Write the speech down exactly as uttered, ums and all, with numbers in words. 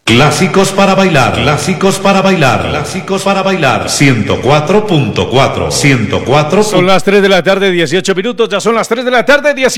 Clásicos para bailar, clásicos para bailar, clásicos para bailar. ciento cuatro punto cuatro, ciento cuatro. Son las tres de la tarde, dieciocho minutos. Ya son las tres de la tarde, dieciocho.